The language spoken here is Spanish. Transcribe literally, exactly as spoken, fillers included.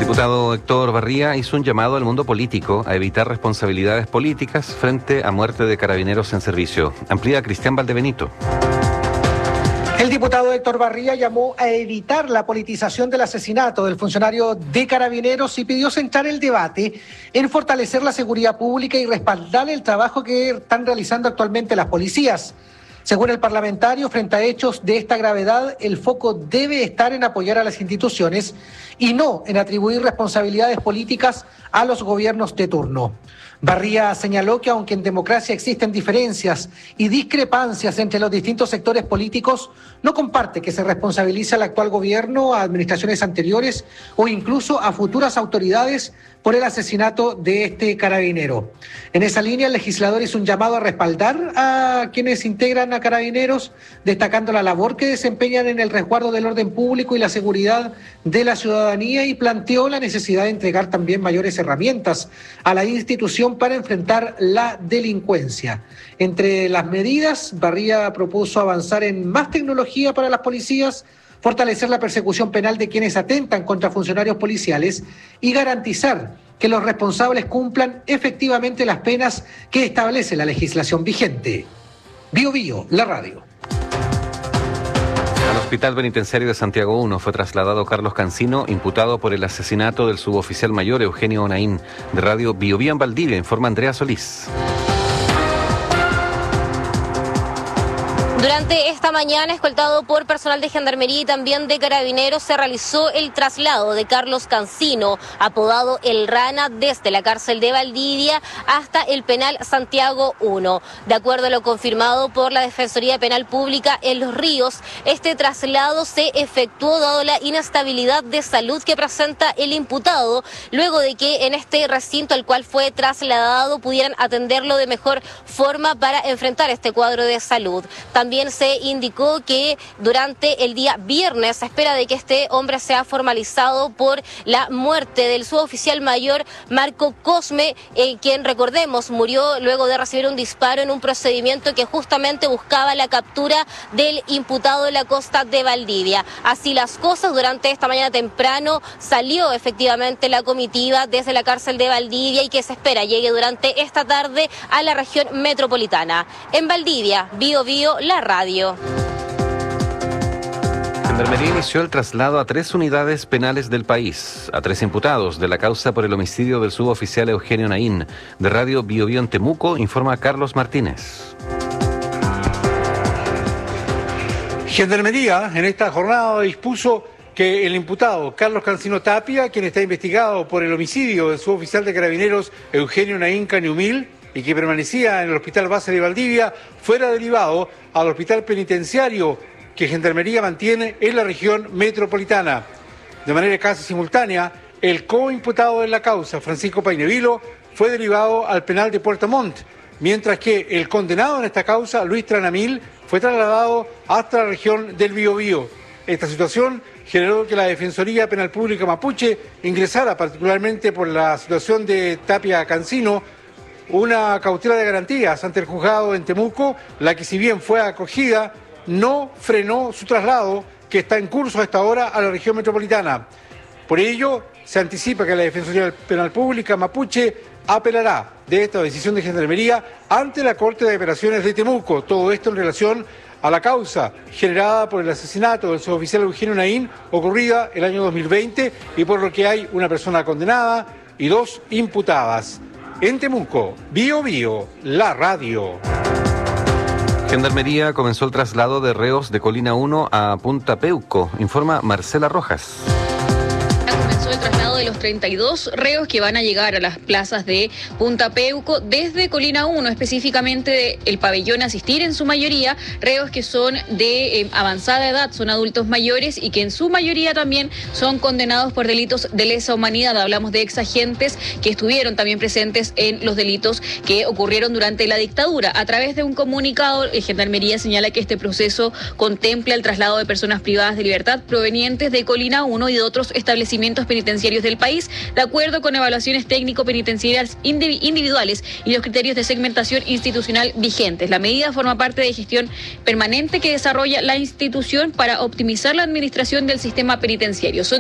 diputado Héctor Barría hizo un llamado al mundo político a evitar responsabilidades políticas frente a muerte de carabineros en servicio. Amplía Cristian Valdebenito. El diputado Héctor Barría llamó a evitar la politización del asesinato del funcionario de Carabineros y pidió centrar el debate en fortalecer la seguridad pública y respaldar el trabajo que están realizando actualmente las policías. Según el parlamentario, frente a hechos de esta gravedad, el foco debe estar en apoyar a las instituciones y no en atribuir responsabilidades políticas a los gobiernos de turno. Barría señaló que aunque en democracia existen diferencias y discrepancias entre los distintos sectores políticos, no comparte que se responsabilice al actual gobierno, a administraciones anteriores o incluso a futuras autoridades por el asesinato de este carabinero. En esa línea, el legislador hizo un llamado a respaldar a quienes integran a Carabineros, destacando la labor que desempeñan en el resguardo del orden público y la seguridad de la ciudadanía, y planteó la necesidad de entregar también mayores herramientas a la institución para enfrentar la delincuencia. Entre las medidas, Barría propuso avanzar en más tecnología para las policías, fortalecer la persecución penal de quienes atentan contra funcionarios policiales y garantizar que los responsables cumplan efectivamente las penas que establece la legislación vigente. Bio Bio, la radio. Al Hospital Penitenciario de Santiago uno fue trasladado Carlos Cancino, imputado por el asesinato del suboficial mayor Eugenio Onaín. De Radio Bio Bio en Valdivia, informa Andrea Solís. Durante esta mañana, escoltado por personal de Gendarmería y también de Carabineros, se realizó el traslado de Carlos Cancino, apodado El Rana, desde la cárcel de Valdivia hasta el penal Santiago uno. De acuerdo a lo confirmado por la Defensoría Penal Pública en Los Ríos, este traslado se efectuó dado la inestabilidad de salud que presenta el imputado, luego de que en este recinto al cual fue trasladado pudieran atenderlo de mejor forma para enfrentar este cuadro de salud. También También se indicó que durante el día viernes se espera de que este hombre sea formalizado por la muerte del suboficial mayor Marco Cosme, eh, quien, recordemos, murió luego de recibir un disparo en un procedimiento que justamente buscaba la captura del imputado de la costa de Valdivia. Así las cosas, durante esta mañana temprano salió efectivamente la comitiva desde la cárcel de Valdivia y que se espera llegue durante esta tarde a la región metropolitana. En Valdivia, Bio Bio, la radio. Gendarmería inició el traslado a tres unidades penales del país, a tres imputados de la causa por el homicidio del suboficial Eugenio Onaín. De Radio Bio Bio en Temuco, informa Carlos Martínez. Gendarmería en esta jornada dispuso que el imputado Carlos Cancino Tapia, quien está investigado por el homicidio del suboficial de Carabineros Eugenio Onaín Cañumil y que permanecía en el Hospital Base de Valdivia, fuera derivado al Hospital Penitenciario que Gendarmería mantiene en la región metropolitana. De manera casi simultánea, el coimputado de la causa, Francisco Painevilo, fue derivado al penal de Puerto Montt, mientras que el condenado en esta causa, Luis Tranamil, fue trasladado hasta la región del Biobío. Esta situación generó que la Defensoría Penal Pública Mapuche ingresara, particularmente por la situación de Tapia Cancino, una cautela de garantías ante el juzgado en Temuco, la que, si bien fue acogida, no frenó su traslado, que está en curso a esta hora a la región metropolitana. Por ello, se anticipa que la Defensoría Penal Pública Mapuche apelará de esta decisión de Gendarmería ante la Corte de Apelaciones de Temuco. Todo esto en relación a la causa generada por el asesinato del suboficial Eugenio Onaín, ocurrida el año dos mil veinte, y por lo que hay una persona condenada y dos imputadas. En Temuco, Bio Bio, la radio. Gendarmería comenzó el traslado de reos de Colina uno a Punta Peuco, informa Marcela Rojas. Comenzó el traslado de los treinta y dos reos que van a llegar a las plazas de Punta Peuco desde Colina uno, específicamente el pabellón Asistir, en su mayoría reos que son de eh, avanzada edad, son adultos mayores y que en su mayoría también son condenados por delitos de lesa humanidad. Hablamos de exagentes que estuvieron también presentes en los delitos que ocurrieron durante la dictadura. A través de un comunicado, el Gendarmería señala que este proceso contempla el traslado de personas privadas de libertad provenientes de Colina uno y de otros establecimientos penitenciarios del país, de acuerdo con evaluaciones técnico-penitenciarias individuales y los criterios de segmentación institucional vigentes. La medida forma parte de gestión permanente que desarrolla la institución para optimizar la administración del sistema penitenciario. Son